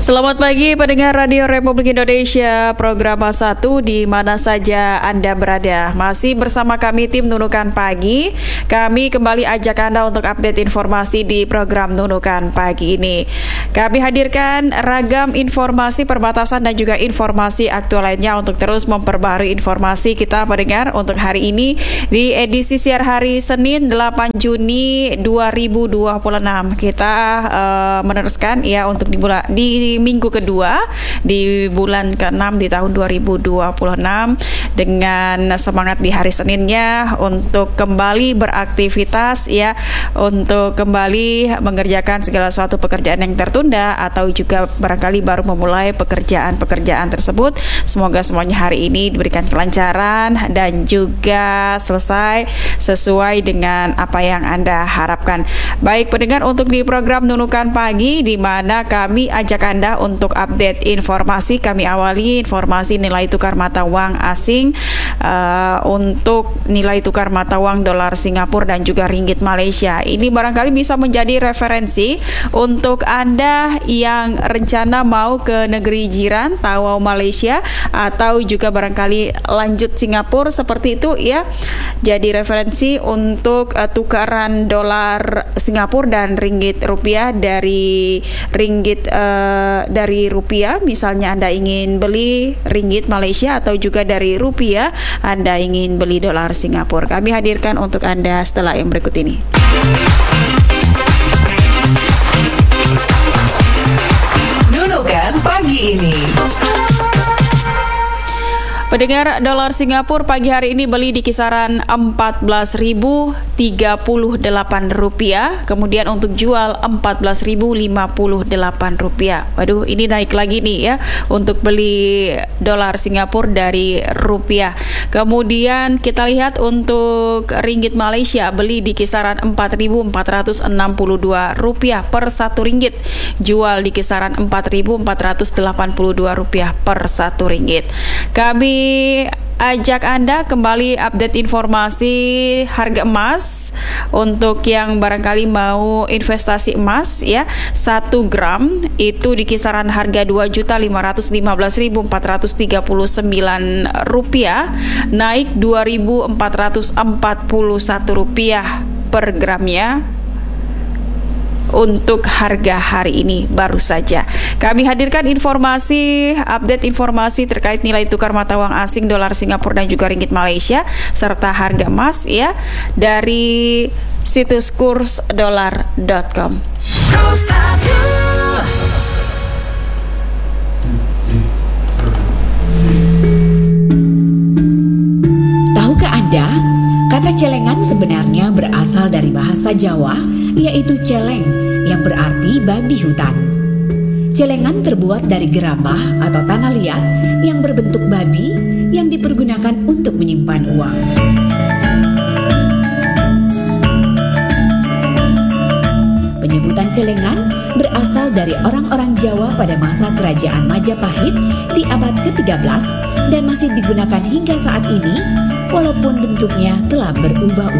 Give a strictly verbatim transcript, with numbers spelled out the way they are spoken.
Selamat pagi pendengar Radio Republik Indonesia, program satu di mana saja Anda berada. Masih bersama kami tim Nunukan Pagi. Kami kembali ajak Anda untuk update informasi di program Nunukan Pagi ini. Kami hadirkan ragam informasi perbatasan dan juga informasi aktual lainnya untuk terus memperbarui informasi kita pendengar untuk hari ini di edisi siar hari Senin delapan Juni dua ribu dua puluh enam. Kita uh, meneruskan ya untuk di bulan di minggu kedua di bulan keenam di tahun dua ribu dua puluh enam dengan semangat di hari Seninnya untuk kembali beraktivitas ya, untuk kembali mengerjakan segala suatu pekerjaan yang tertunda atau juga barangkali baru memulai pekerjaan-pekerjaan tersebut. Semoga semuanya hari ini diberikan kelancaran dan juga selesai sesuai dengan apa yang Anda harapkan. Baik pendengar, untuk di program Nunukan Pagi di mana kami ajak Anda untuk update informasi, kami awali informasi nilai tukar mata uang asing uh, untuk nilai tukar mata uang dolar Singapura dan juga ringgit Malaysia. Ini barangkali bisa menjadi referensi untuk Anda yang rencana mau ke negeri jiran, tahu Malaysia atau juga barangkali lanjut Singapura seperti itu ya. Jadi referensi untuk uh, tukaran dolar Singapura dan ringgit rupiah dari ringgit uh, dari rupiah, misalnya Anda ingin beli ringgit Malaysia atau juga dari rupiah Anda ingin beli dolar Singapura. Kami hadirkan untuk Anda setelah yang berikut ini. Nunukan Pagi ini. Pendengar, dolar Singapura pagi hari ini beli di kisaran empat belas ribu tiga puluh delapan rupiah, kemudian untuk jual empat belas ribu lima puluh delapan rupiah. Waduh, ini naik lagi nih ya untuk beli dolar Singapura dari rupiah. Kemudian kita lihat untuk ringgit Malaysia beli di kisaran empat ribu empat ratus enam puluh dua rupiah per satu ringgit, jual di kisaran empat ribu empat ratus delapan puluh dua rupiah per satu ringgit. Kami ajak Anda kembali update informasi harga emas untuk yang barangkali mau investasi emas ya. Satu gram itu di kisaran harga dua juta lima ratus lima belas ribu empat ratus tiga puluh sembilan rupiah, naik dua ribu empat ratus empat puluh satu rupiah per gramnya untuk harga hari ini baru saja. Kami hadirkan informasi, update informasi terkait nilai tukar mata uang asing dolar Singapura dan juga ringgit Malaysia serta harga emas ya dari situs kurs dolar dot com. Tahukah Anda, kata celengan sebenarnya berasal dari bahasa Jawa, yaitu celeng, yang berarti babi hutan. Celengan terbuat dari gerabah atau tanah liat yang berbentuk babi yang dipergunakan untuk menyimpan uang. Penyebutan celengan berasal dari orang-orang Jawa pada masa kerajaan Majapahit di abad ke tiga belas dan masih digunakan hingga saat ini, walaupun bentuknya telah berubah-ubah.